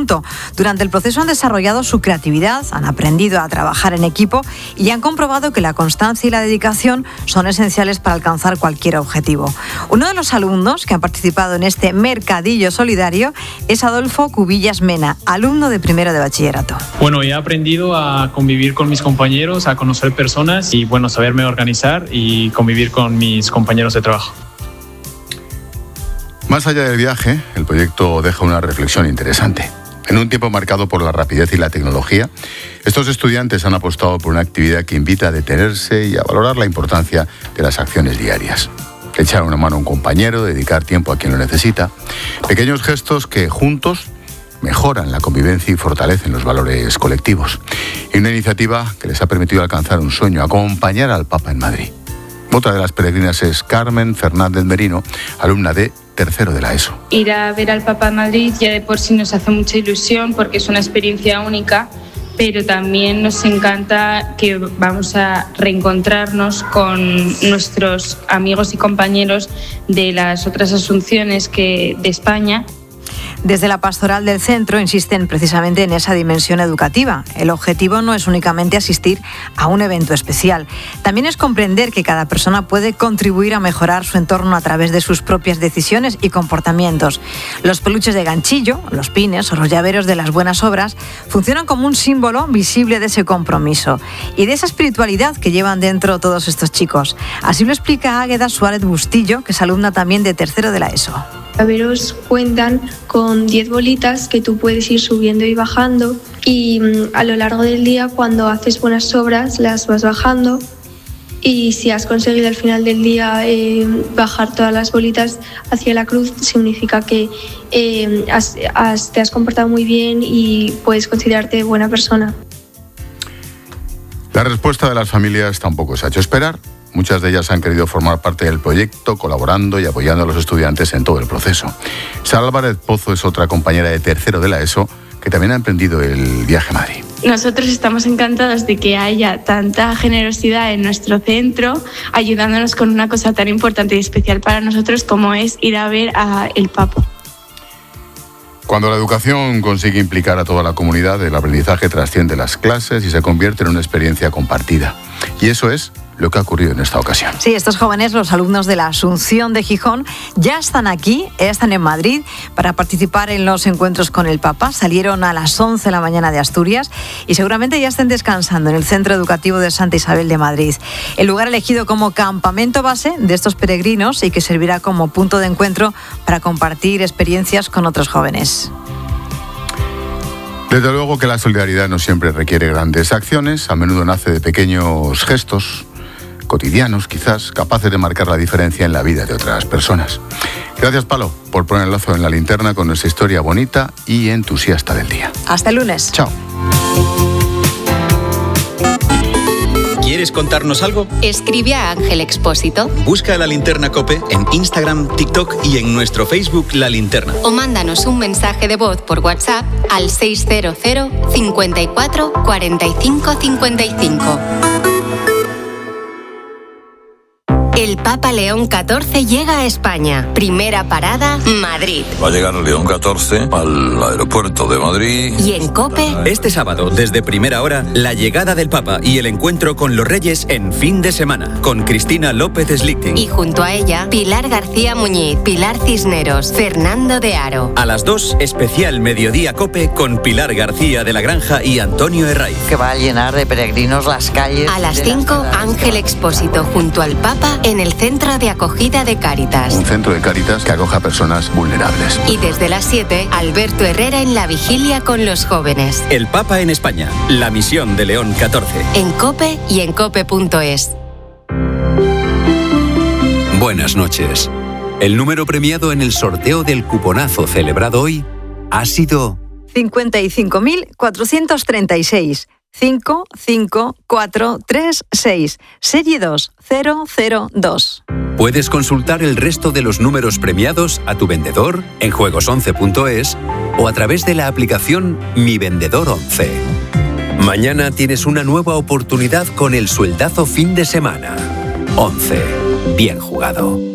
conjunto. Durante el proceso han desarrollado su creatividad, han aprendido a trabajar en equipo y han comprobado que la constancia y la dedicación son esenciales para alcanzar cualquier objetivo. Uno de los alumnos que han participado en este mercadillo solidario es Adolfo Cubillas Mena, alumno de primero de bachillerato. Bueno, he aprendido a convivir con mis compañeros, a conocer personas y saberme organizar y convivir con mis compañeros de trabajo. Más allá del viaje, el proyecto deja una reflexión interesante. En un tiempo marcado por la rapidez y la tecnología, estos estudiantes han apostado por una actividad que invita a detenerse y a valorar la importancia de las acciones diarias. Echar una mano a un compañero, dedicar tiempo a quien lo necesita. Pequeños gestos que juntos mejoran la convivencia y fortalecen los valores colectivos. Y una iniciativa que les ha permitido alcanzar un sueño, acompañar al Papa en Madrid. Otra de las peregrinas es Carmen Fernández Merino, alumna de tercero de la ESO. Ir a ver al Papa en Madrid ya de por sí nos hace mucha ilusión porque es una experiencia única, pero también nos encanta que vamos a reencontrarnos con nuestros amigos y compañeros de las otras asunciones de España. Desde la pastoral del centro insisten precisamente en esa dimensión educativa. El objetivo no es únicamente asistir a un evento especial. También es comprender que cada persona puede contribuir a mejorar su entorno a través de sus propias decisiones y comportamientos. Los peluches de ganchillo, los pines o los llaveros de las buenas obras funcionan como un símbolo visible de ese compromiso y de esa espiritualidad que llevan dentro todos estos chicos. Así lo explica Águeda Suárez Bustillo, que es alumna también de tercero de la ESO. Llaveros cuentan con 10 bolitas que tú puedes ir subiendo y bajando y a lo largo del día cuando haces buenas obras las vas bajando y si has conseguido al final del día bajar todas las bolitas hacia la cruz significa que te has comportado muy bien y puedes considerarte buena persona. La respuesta de las familias tampoco se ha hecho esperar. Muchas de ellas han querido formar parte del proyecto, colaborando y apoyando a los estudiantes en todo el proceso. Sara Álvarez Pozo es otra compañera de tercero de la ESO que también ha emprendido el viaje a Madrid. Nosotros estamos encantados de que haya tanta generosidad en nuestro centro, ayudándonos con una cosa tan importante y especial para nosotros como es ir a ver al Papa. Cuando la educación consigue implicar a toda la comunidad, el aprendizaje trasciende las clases y se convierte en una experiencia compartida. Y eso es lo que ha ocurrido en esta ocasión. Sí, estos jóvenes, los alumnos de la Asunción de Gijón, ya están aquí, ya están en Madrid para participar en los encuentros con el Papa. Salieron a las 11 de la mañana de Asturias y seguramente ya estén descansando en el Centro Educativo de Santa Isabel de Madrid. El lugar elegido como campamento base de estos peregrinos y que servirá como punto de encuentro para compartir experiencias con otros jóvenes. Desde luego que la solidaridad no siempre requiere grandes acciones, a menudo nace de pequeños gestos cotidianos, quizás, capaces de marcar la diferencia en la vida de otras personas. Gracias, Palo, por poner el lazo en la linterna con nuestra historia bonita y entusiasta del día. Hasta el lunes. Chao. ¿Quieres contarnos algo? Escribe a Ángel Expósito. Busca La Linterna COPE en Instagram, TikTok y en nuestro Facebook La Linterna. O mándanos un mensaje de voz por WhatsApp al 600 54 45 55. El Papa León XIV llega a España. Primera parada, Madrid. Va a llegar León XIV al aeropuerto de Madrid. Y en COPE... Este sábado, desde primera hora, la llegada del Papa y el encuentro con los Reyes en fin de semana, con Cristina López Slichting. Y junto a ella, Pilar García Muñiz, Pilar Cisneros, Fernando de Aro. A las 2, especial Mediodía COPE con Pilar García de la Granja y Antonio Herraiz. Que va a llenar de peregrinos las calles. A las 5, Ángel Expósito junto al Papa en el Centro de Acogida de Cáritas. Un centro de Cáritas que acoge a personas vulnerables. Y desde las 7, Alberto Herrera en la vigilia con los jóvenes. El Papa en España, la misión de León XIV. En COPE y en cope.es. Buenas noches. El número premiado en el sorteo del cuponazo celebrado hoy ha sido 55.436. 55436, serie 2002. Puedes consultar el resto de los números premiados a tu vendedor en juegos11.es o a través de la aplicación Mi Vendedor 11. Mañana tienes una nueva oportunidad con el sueldazo fin de semana. 11. Bien jugado.